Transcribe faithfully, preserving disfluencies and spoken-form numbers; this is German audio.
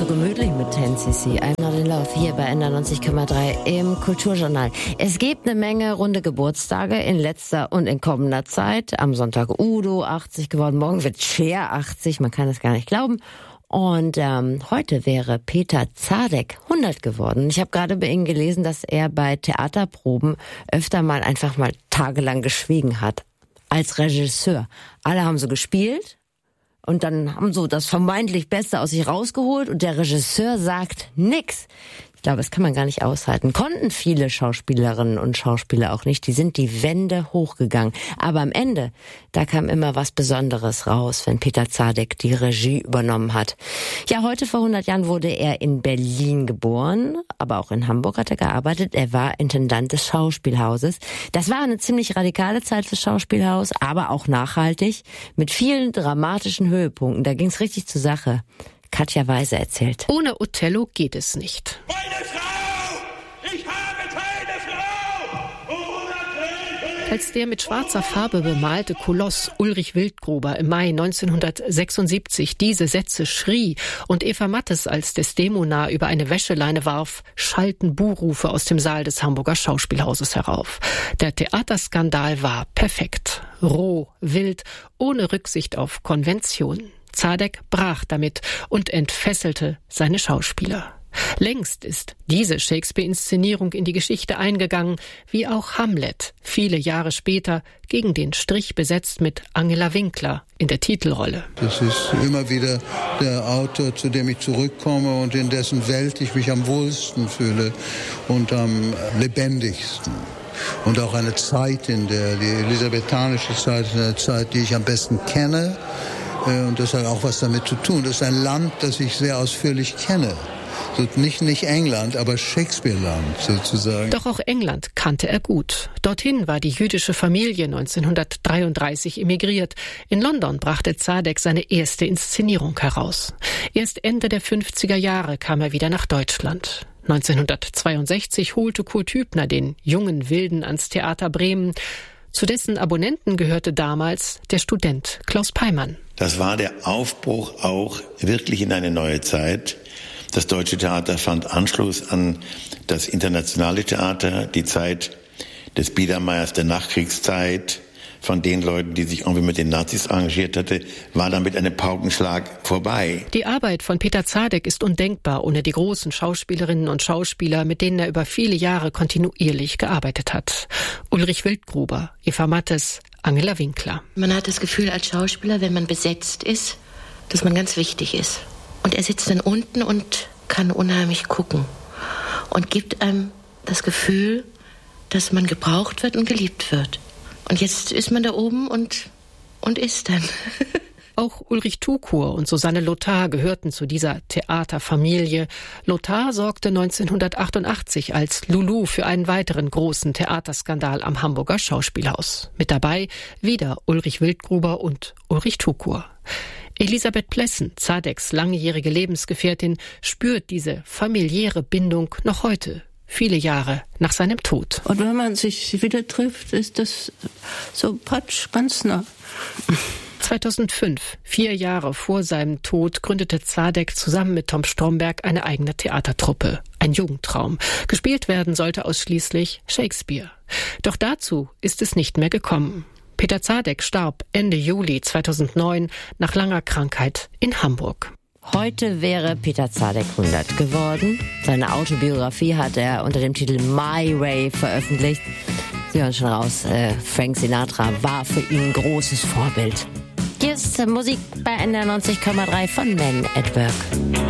so gemütlich mit zehn C C. I'm Not in Love hier bei N neunzig Komma drei im Kulturjournal. Es gibt eine Menge runde Geburtstage in letzter und in kommender Zeit. Am Sonntag Udo achtzig geworden, morgen wird Cher achtzig, man kann es gar nicht glauben. Und ähm, heute wäre Peter Zadek hundert geworden. Ich habe gerade bei ihm gelesen, dass er bei Theaterproben öfter mal einfach mal tagelang geschwiegen hat. Als Regisseur. Alle haben so gespielt und dann haben so das vermeintlich Beste aus sich rausgeholt und der Regisseur sagt nix. Ich glaube, das kann man gar nicht aushalten. Konnten viele Schauspielerinnen und Schauspieler auch nicht. Die sind die Wände hochgegangen. Aber am Ende, da kam immer was Besonderes raus, wenn Peter Zadek die Regie übernommen hat. Ja, heute vor hundert Jahren wurde er in Berlin geboren, aber auch in Hamburg hat er gearbeitet. Er war Intendant des Schauspielhauses. Das war eine ziemlich radikale Zeit fürs Schauspielhaus, aber auch nachhaltig, mit vielen dramatischen Höhepunkten. Da ging es richtig zur Sache. Katja Weise erzählt. Ohne Othello geht es nicht. Meine Frau! Ich habe keine Frau! Unerträglich! Als der mit schwarzer Farbe bemalte Koloss Ulrich Wildgruber im Mai neunzehnhundertsechsundsiebzig diese Sätze schrie und Eva Mattes als Desdemona über eine Wäscheleine warf, schallten Buhrufe aus dem Saal des Hamburger Schauspielhauses herauf. Der Theaterskandal war perfekt. Roh, wild, ohne Rücksicht auf Konvention. Zadek brach damit und entfesselte seine Schauspieler. Längst ist diese Shakespeare-Inszenierung in die Geschichte eingegangen, wie auch Hamlet, viele Jahre später gegen den Strich besetzt mit Angela Winkler in der Titelrolle. Das ist immer wieder der Autor, zu dem ich zurückkomme und in dessen Welt ich mich am wohlsten fühle und am lebendigsten. Und auch eine Zeit, in der die elisabethanische Zeit ist eine Zeit, die ich am besten kenne. Und das hat auch was damit zu tun. Das ist ein Land, das ich sehr ausführlich kenne. So, nicht, nicht England, aber Shakespeare-Land sozusagen. Doch auch England kannte er gut. Dorthin war die jüdische Familie neunzehnhundertdreiunddreißig emigriert. In London brachte Zadek seine erste Inszenierung heraus. Erst Ende der fünfziger Jahre kam er wieder nach Deutschland. neunzehnhundertzweiundsechzig holte Kurt Hübner den jungen Wilden ans Theater Bremen. Zu dessen Abonnenten gehörte damals der Student Klaus Peimann. Das war der Aufbruch auch wirklich in eine neue Zeit. Das Deutsche Theater fand Anschluss an das internationale Theater, die Zeit des Biedermeiers der Nachkriegszeit, von den Leuten, die sich irgendwie mit den Nazis engagiert hatte, war dann mit einem Paukenschlag vorbei. Die Arbeit von Peter Zadek ist undenkbar ohne die großen Schauspielerinnen und Schauspieler, mit denen er über viele Jahre kontinuierlich gearbeitet hat. Ulrich Wildgruber, Eva Mattes, Angela Winkler. Man hat das Gefühl als Schauspieler, wenn man besetzt ist, dass man ganz wichtig ist. Und er sitzt dann unten und kann unheimlich gucken und gibt einem das Gefühl, dass man gebraucht wird und geliebt wird. Und jetzt ist man da oben und, und ist dann. Auch Ulrich Tukur und Susanne Lothar gehörten zu dieser Theaterfamilie. Lothar sorgte neunzehnhundertachtundachtzig als Lulu für einen weiteren großen Theaterskandal am Hamburger Schauspielhaus. Mit dabei wieder Ulrich Wildgruber und Ulrich Tukur. Elisabeth Plessen, Zadeks langjährige Lebensgefährtin, spürt diese familiäre Bindung noch heute. Viele Jahre nach seinem Tod. Und wenn man sich wieder trifft, ist das so patsch, ganz nah. zweitausendfünf, vier Jahre vor seinem Tod, gründete Zadek zusammen mit Tom Stromberg eine eigene Theatertruppe. Ein Jugendtraum. Gespielt werden sollte ausschließlich Shakespeare. Doch dazu ist es nicht mehr gekommen. Peter Zadek starb Ende Juli zweitausendneun nach langer Krankheit in Hamburg. Heute wäre Peter Zadek hundert geworden. Seine Autobiografie hat er unter dem Titel My Way veröffentlicht. Sie hören schon raus, äh, Frank Sinatra war für ihn ein großes Vorbild. Hier ist Musik bei N neunzig Komma drei von Men at Work.